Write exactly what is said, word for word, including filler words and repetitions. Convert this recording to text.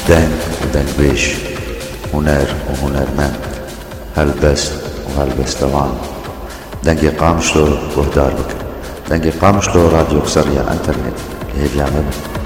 دنگ ودنگويش، هنر وهنرمند، هلبست وهلبستوان. دنگی قامشلو وهدار بك، دنگی قامشلو راديو قصرية انترنت اللي هي بيعمل